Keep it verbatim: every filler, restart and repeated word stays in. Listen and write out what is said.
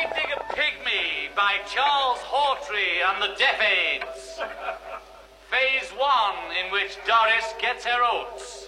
Painting a Pygmy by Charles Hawtrey and the Deaf Aids. Phase one, in which Doris gets her oats.